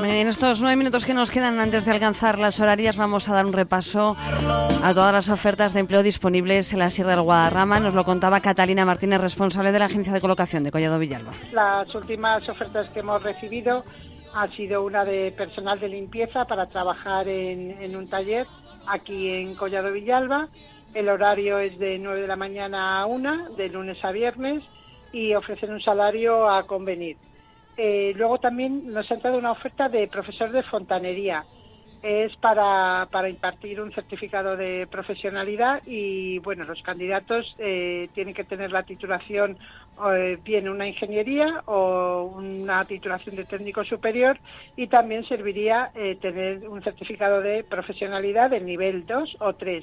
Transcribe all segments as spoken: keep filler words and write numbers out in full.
En estos nueve minutos que nos quedan antes de alcanzar las horarias vamos a dar un repaso a todas las ofertas de empleo disponibles en la Sierra del Guadarrama. Nos lo contaba Catalina Martínez, responsable de la Agencia de Colocación de Collado Villalba. Las últimas ofertas que hemos recibido ha sido una de personal de limpieza para trabajar en, en un taller aquí en Collado Villalba. El horario es de nueve de la mañana a una, de lunes a viernes, y ofrecen un salario a convenir. Eh, luego también nos ha entrado una oferta de profesor de fontanería. Es para, para impartir un certificado de profesionalidad y, bueno, los candidatos eh, tienen que tener la titulación eh, bien una ingeniería o una titulación de técnico superior, y también serviría eh, tener un certificado de profesionalidad del nivel dos o tres.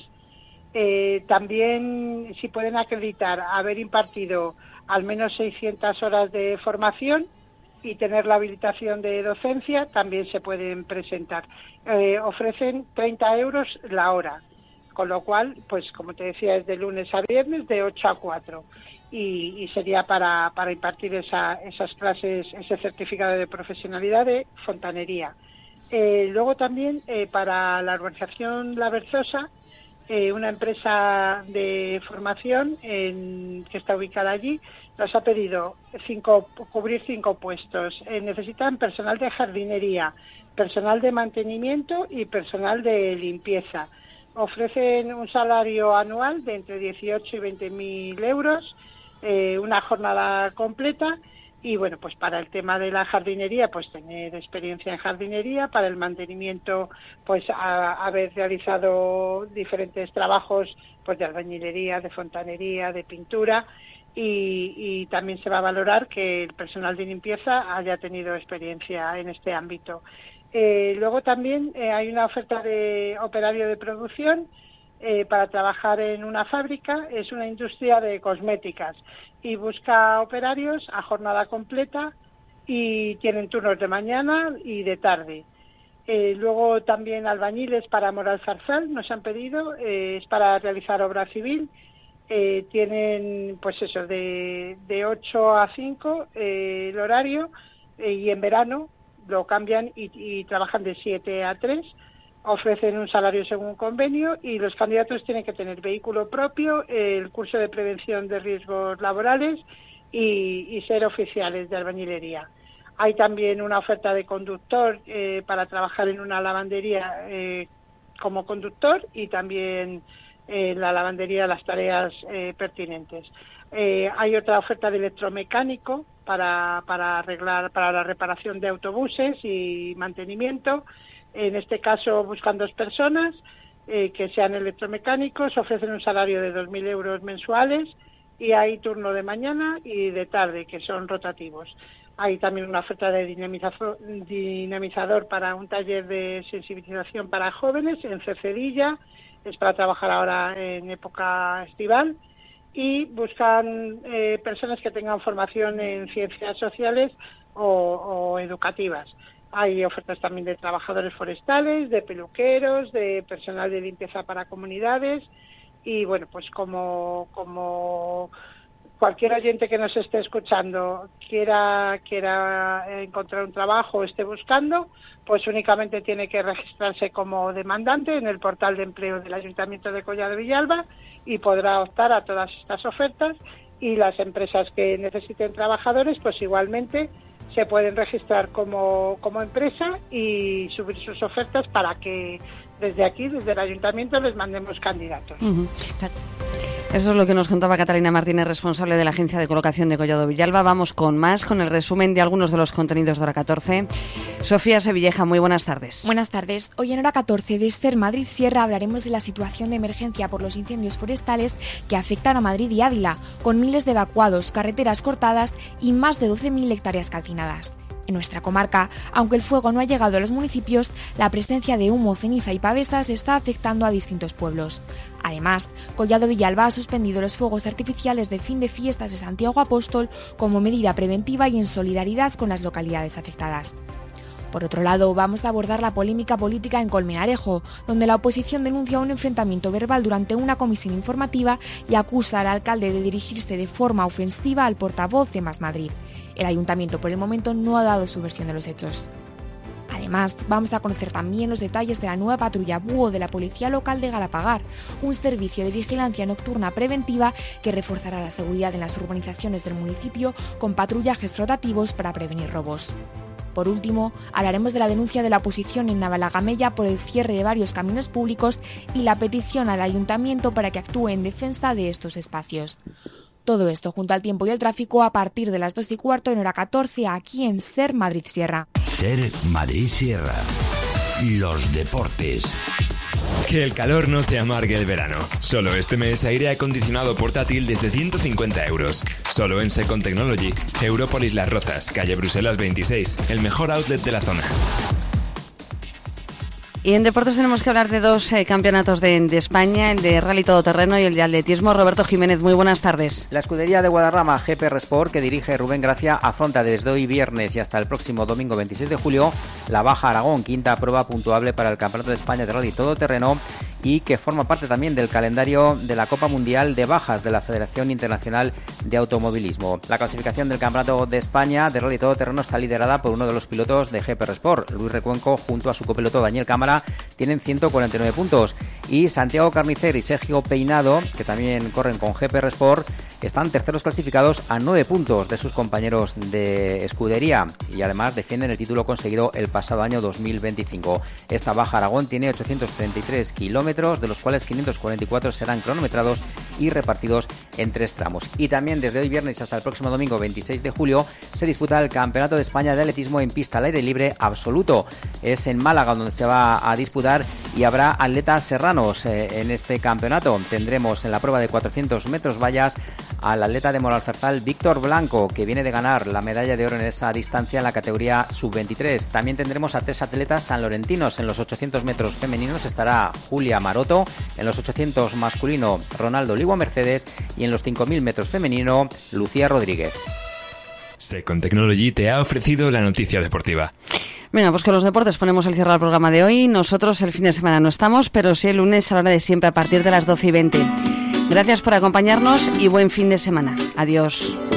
Eh, también, si pueden acreditar haber impartido al menos seiscientas horas de formación y tener la habilitación de docencia, también se pueden presentar. Eh, ofrecen treinta euros la hora, con lo cual, pues como te decía, es de lunes a viernes de ocho a cuatro, y, y sería para, para impartir esa, esas clases, ese certificado de profesionalidad de fontanería. Eh, luego también eh, para la urbanización La Berzosa, eh, una empresa de formación en, que está ubicada allí, nos ha pedido cinco, cubrir cinco puestos. Eh, necesitan personal de jardinería, personal de mantenimiento y personal de limpieza. Ofrecen un salario anual de entre dieciocho y veinte mil euros, eh, una jornada completa. Y bueno, pues para el tema de la jardinería, pues tener experiencia en jardinería, para el mantenimiento, pues a, haber realizado diferentes trabajos, pues de albañilería, de fontanería, de pintura. Y, y también se va a valorar que el personal de limpieza haya tenido experiencia en este ámbito. Eh, luego también eh, hay una oferta de operario de producción eh, para trabajar en una fábrica. Es una industria de cosméticas y busca operarios a jornada completa y tienen turnos de mañana y de tarde. Eh, luego también albañiles para Moral Zarzal nos han pedido, eh, es para realizar obra civil. Eh, tienen, pues eso, de, de ocho a cinco eh, el horario, eh, y en verano lo cambian y, y trabajan de siete a tres. Ofrecen un salario según convenio y los candidatos tienen que tener vehículo propio, eh, el curso de prevención de riesgos laborales y, y ser oficiales de albañilería. Hay también una oferta de conductor eh, para trabajar en una lavandería eh, como conductor, y también en la lavandería las tareas eh, pertinentes. Eh, hay otra oferta de electromecánico para, para arreglar, para la reparación de autobuses y mantenimiento. En este caso buscan dos personas eh, que sean electromecánicos, ofrecen un salario de dos mil euros mensuales y hay turno de mañana y de tarde, que son rotativos. Hay también una oferta de dinamizador, dinamizador para un taller de sensibilización para jóvenes en Cercedilla. Es para trabajar ahora en época estival, y buscan eh, personas que tengan formación en ciencias sociales o, o educativas. Hay ofertas también de trabajadores forestales, de peluqueros, de personal de limpieza para comunidades, y bueno, pues como, como cualquier oyente que nos esté escuchando quiera, quiera encontrar un trabajo o esté buscando, pues únicamente tiene que registrarse como demandante en el portal de empleo del Ayuntamiento de Collado Villalba y podrá optar a todas estas ofertas, y las empresas que necesiten trabajadores pues igualmente se pueden registrar como, como empresa y subir sus ofertas para que desde aquí, desde el Ayuntamiento, les mandemos candidatos. Uh-huh. Eso es lo que nos contaba Catalina Martínez, responsable de la Agencia de Colocación de Collado Villalba. Vamos con más, con el resumen de algunos de los contenidos de Hora catorce. Sofía Sevilleja, muy buenas tardes. Buenas tardes. Hoy en Hora catorce de Ester Madrid Sierra hablaremos de la situación de emergencia por los incendios forestales que afectan a Madrid y Ávila, con miles de evacuados, carreteras cortadas y más de doce mil hectáreas calcinadas. En nuestra comarca, aunque el fuego no ha llegado a los municipios, la presencia de humo, ceniza y pavesas está afectando a distintos pueblos. Además, Collado Villalba ha suspendido los fuegos artificiales de fin de fiestas de Santiago Apóstol como medida preventiva y en solidaridad con las localidades afectadas. Por otro lado, vamos a abordar la polémica política en Colmenarejo, donde la oposición denuncia un enfrentamiento verbal durante una comisión informativa y acusa al alcalde de dirigirse de forma ofensiva al portavoz de Más Madrid. El ayuntamiento por el momento no ha dado su versión de los hechos. Además, vamos a conocer también los detalles de la nueva patrulla Búho de la Policía Local de Galapagar, un servicio de vigilancia nocturna preventiva que reforzará la seguridad en las urbanizaciones del municipio con patrullajes rotativos para prevenir robos. Por último, hablaremos de la denuncia de la oposición en Navalagamella por el cierre de varios caminos públicos y la petición al ayuntamiento para que actúe en defensa de estos espacios. Todo esto junto al tiempo y el tráfico a partir de las dos y cuarto en hora catorce aquí en Ser Madrid Sierra. Ser Madrid Sierra. Los deportes. Que el calor no te amargue el verano. Solo este mes aire acondicionado portátil desde ciento cincuenta euros. Solo en Second Technology, Európolis Las Rozas, calle Bruselas veintiséis, el mejor outlet de la zona. Y en deportes tenemos que hablar de dos eh, campeonatos de, de España, el de rally todoterreno y el de atletismo. Roberto Jiménez, muy buenas tardes. La escudería de Guadarrama G P R Sport, que dirige Rubén Gracia, afronta desde hoy viernes y hasta el próximo domingo veintiséis de julio la Baja Aragón, quinta prueba puntuable para el Campeonato de España de rally todoterreno y que forma parte también del calendario de la Copa Mundial de Bajas de la Federación Internacional de Automovilismo. La clasificación del Campeonato de España de rally todoterreno está liderada por uno de los pilotos de G P R Sport, Luis Recuenco, junto a su copiloto Daniel Cámara. Tienen ciento cuarenta y nueve puntos y Santiago Carnicer y Sergio Peinado, que también corren con G P R Sport, están terceros clasificados a nueve puntos de sus compañeros de escudería y además defienden el título conseguido el pasado año dos mil veinticinco. Esta Baja Aragón tiene ochocientos treinta y tres kilómetros, de los cuales quinientos cuarenta y cuatro serán cronometrados y repartidos en tres tramos. Y también desde hoy viernes hasta el próximo domingo veintiséis de julio se disputa el Campeonato de España de Atletismo en pista al aire libre absoluto. Es en Málaga donde se va a disputar y habrá atletas serranos eh, en este campeonato. Tendremos en la prueba de cuatrocientos metros vallas al atleta de Moralzarzal Víctor Blanco, que viene de ganar la medalla de oro en esa distancia en la categoría sub veintitrés. También tendremos a tres atletas sanlorentinos. En los ochocientos metros femeninos estará Julia Maroto, en los ochocientos masculino Ronaldo Ligua Mercedes y en los cinco mil metros femenino Lucía Rodríguez. Second Technology te ha ofrecido la noticia deportiva. Venga, pues con los deportes ponemos el cierre al programa de hoy. Nosotros el fin de semana no estamos, pero sí el lunes a la hora de siempre a partir de las doce y veinte. Gracias por acompañarnos y buen fin de semana. Adiós.